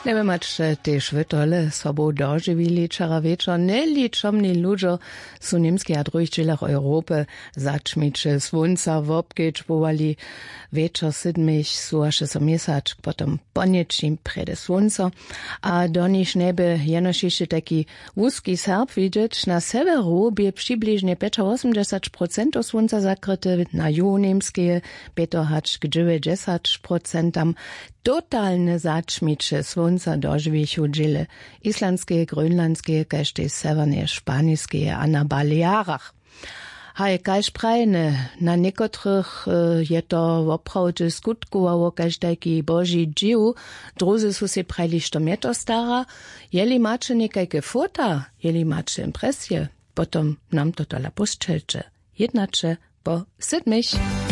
Nevymać też wytole sobą dożywili wczoraj wieczor nieliczomni ludzie su niemskich a drugich dzielach Europy zaczmicze słońca wobkieczbowali wieczor sydmich su aż so miesacz potem ponieczim przede słońca a do nich nebe jenoż jeszcze taki wózki serb widzieć na severu bie przybliżnie 85% słońca zakryte na juhu niemskie hacz 90% totalne zaczmicze słońca dożywichu dziele islandskie, grönlandskie, kaž te severne španiskie a na Balearach. Haj, kaž prajne, na niekotrych je to woprawdźe skutkowało kaž taki boži dživ, druzy su se prajli što mjeto stara, jeli mače nekajke fota, jeli mače impresje, potom nam to tola poščelče, jednače po 7.